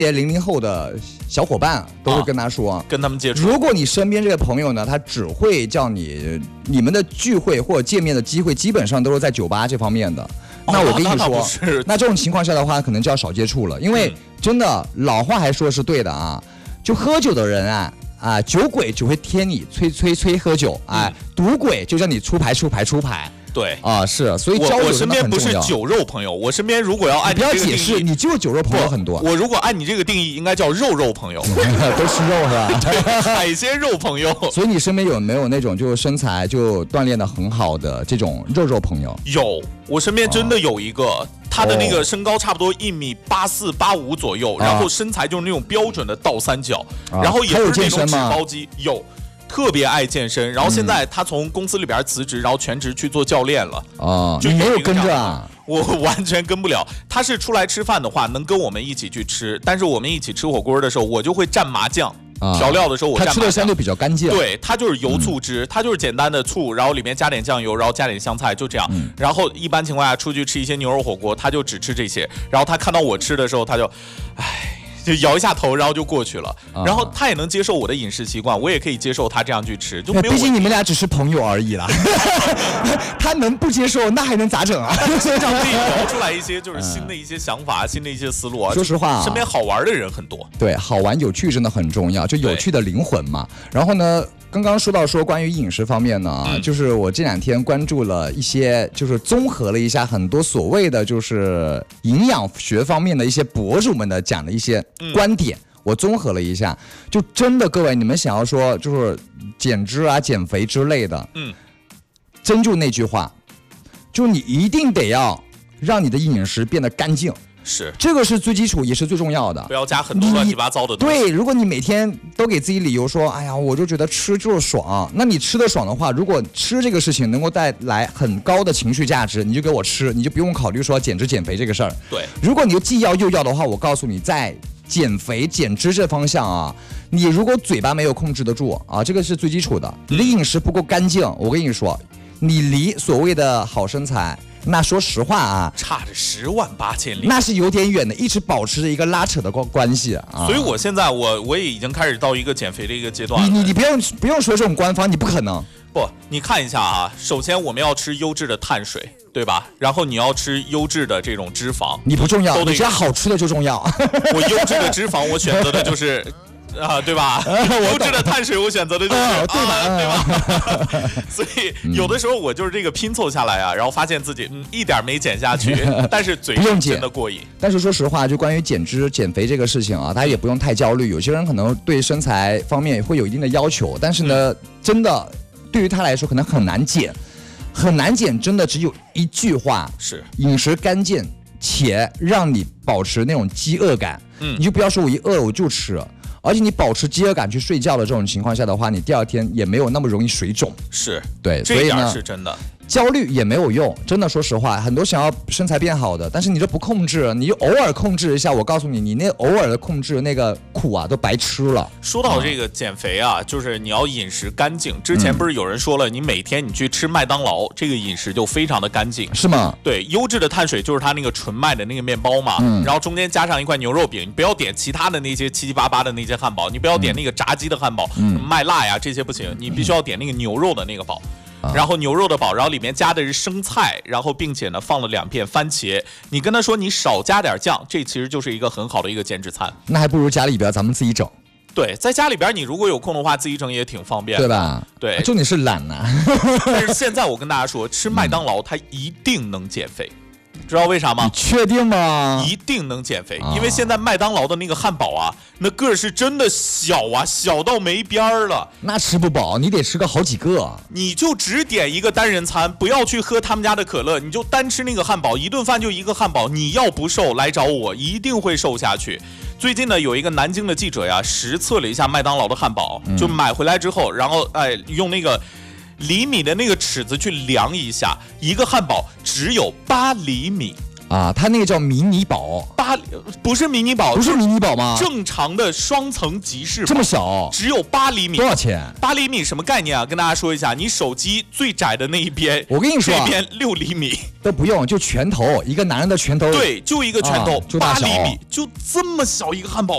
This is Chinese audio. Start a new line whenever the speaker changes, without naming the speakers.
00后的小伙伴都会跟他说，
跟他们接触。
如果你身边这个朋友呢，他只会叫你们的聚会或者见面的机会，基本上都是在酒吧这方面的。那我跟你说，那这种情况下的话，可能就要少接触了，因为真的老话还说是对的啊，就喝酒的人啊，酒鬼只会贴你催喝酒，赌鬼就叫你出牌。
对
啊，是，所以交友
我身边不是酒肉朋友，我身边如果要按
你不要解释，你就酒肉朋友很多。
我如果按你这个定义，应该叫肉朋友，
都吃肉是吧？
对，海鲜肉朋友。
所以你身边有没有那种就身材就锻炼的很好的这种肉朋友？
有，我身边真的有一个。他的那个身高差不多1.84米、1.85米左右，然后身材就是那种标准的倒三角，然后也不是那种纸包肌，有。特别爱健身，然后现在他从公司里边辞职，然后全职去做教练了。
就你没有跟着啊？
我完全跟不了。他是出来吃饭的话，能跟我们一起去吃，但是我们一起吃火锅的时候，我就会蘸麻酱。调料的时候我蘸麻酱。
他吃的相对比较干净。
对，他就是油醋汁，他就是简单的醋，然后里面加点酱油，然后加点香菜，就这样。然后一般情况下出去吃一些牛肉火锅，他就只吃这些。然后他看到我吃的时候，他就，就摇一下头，然后就过去了。然后他也能接受我的饮食习惯，我也可以接受他这样去吃，就没有。
毕竟你们俩只是朋友而已啦。他能不接受，那还能咋整啊？
让自己聊出来一些就是新的一些想法，新的一些思路啊。
说实话，
身边好玩的人很多。
对，好玩有趣真的很重要，就有趣的灵魂嘛。然后呢？刚刚说到关于饮食方面呢，就是我这2天关注了一些，就是综合了一下很多所谓的就是营养学方面的一些博主们的讲的一些观点，我综合了一下，就真的各位你们想要说就是减脂啊、减肥之类的，真就那句话，就你一定得要让你的饮食变得干净。
是，
这个是最基础也是最重要的，
不要加很多乱七八糟的东西。
对，如果你每天都给自己理由说，哎呀，我就觉得吃就是爽，那你吃的爽的话，如果吃这个事情能够带来很高的情绪价值，你就给我吃，你就不用考虑说减脂减肥这个事儿。
对，
如果你既要又要的话，我告诉你，在减肥减脂这方向啊，你如果嘴巴没有控制得住啊，这个是最基础的，你的饮食不够干净，我跟你说，你离所谓的好身材。那说实话啊，
差着108000里，
那是有点远的，一直保持着一个拉扯的关系啊。
所以我现在我也已经开始到一个减肥的一个阶段了。
你不用说这种官方，你不可能。
不，你看一下啊，首先我们要吃优质的碳水，对吧？然后你要吃优质的这种脂肪，
你不重要，你只要好吃的就重要。
我优质的脂肪，我选择的就是。对吧？优质的碳水我选择的就是对吧？所以有的时候我就是这个拼凑下来啊，然后发现自己一点没减下去，但是嘴上真的过瘾。
但是说实话，就关于减脂减肥这个事情啊，大家也不用太焦虑。有些人可能对身材方面会有一定的要求，但是呢，真的对于他来说可能很难减，很难减。真的只有一句话：
是
饮食干净且让你保持那种饥饿感。你就不要说我一饿我就吃。而且你保持饥饿感去睡觉的这种情况下的话，你第2天也没有那么容易水肿。
是，
对，
这一点是真的。
焦虑也没有用，真的说实话，很多想要身材变好的，但是你都不控制，你就偶尔控制一下，我告诉你，你那偶尔的控制那个苦啊，都白吃了。
说到这个减肥啊，就是你要饮食干净。之前不是有人说了，你每天你去吃麦当劳，这个饮食就非常的干净，
是吗？
对，优质的碳水就是它那个纯麦的那个面包嘛，然后中间加上一块牛肉饼，你不要点其他的那些七七八八的那些汉堡，你不要点那个炸鸡的汉堡，麦辣呀这些不行，你必须要点那个牛肉的那个堡。然后牛肉的堡，然后里面加的是生菜，然后并且呢放了2片番茄。你跟他说你少加点酱，这其实就是一个很好的一个减脂餐。
那还不如家里边咱们自己整。
对，在家里边你如果有空的话，自己整也挺方便的，
对吧？
对，
重点是懒呐。
但是现在我跟大家说，吃麦当劳它一定能减肥。知道为啥吗？
你确定吗？
一定能减肥，因为现在麦当劳的那个汉堡啊，那个是真的小啊，小到没边儿了。
那吃不饱，你得吃个好几个。
你就只点一个单人餐，不要去喝他们家的可乐，你就单吃那个汉堡，一顿饭就一个汉堡。你要不瘦来找我，一定会瘦下去。最近呢，有一个南京的记者呀，实测了一下麦当劳的汉堡，就买回来之后，然后用那个厘米的那个尺子去量一下，一个汉堡只有8厘米
啊，它那个叫迷你堡
不是迷你堡，
不是迷你堡吗？
正常的双层集市堡，
这么小，
只有8厘米。
多少钱
？8厘米什么概念啊？跟大家说一下，你手机最窄的那一边，
我跟你说，
这边6厘米
都不用，就拳头，一个男人的拳头，
对，就一个拳头，
就大小
8厘米，就这么小一个汉堡。